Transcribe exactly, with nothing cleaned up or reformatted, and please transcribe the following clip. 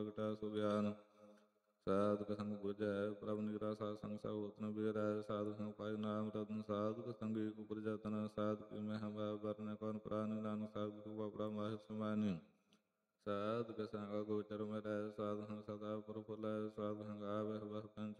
ਪ੍ਰਗਟਾ ਸੁਗਿਆਨ। ਸਾਧੁ ਸੰਗ ਬੁਝੈ ਪ੍ਰਭ ਨਿਗਰਾ ਸਾਧ ਸੰਗ ਸਭ ਹੋਤ ਨ ਬਿਰੈ। ਸਾਧੁ ਸੰਗ ਪਾਇ ਨਾਮ ਰਤਨ ਸਾਧੁ ਸੰਗੀ ਕੁਪਰ ਜਤਨ। ਸਾਧੁ ਕੀ ਮਹਿ ਵਰਨ ਕੌਣ ਪ੍ਰਾਨ ਨਾਨਕ ਸਾਧੁ ਕੀ ਬਪੜਾ ਮਾਹਿ ਸਮਾਨਿ। ਸਾਧੁ ਸੰਗ ਅਗੋਚਰ ਮਿਟੈ ਸਾਧੁ ਸੰਗ ਸਦਾ ਪ੍ਰਫੁੱਲੈ। ਸਾਧੁ ਸੰਗ ਆਵਹਿ ਬਸ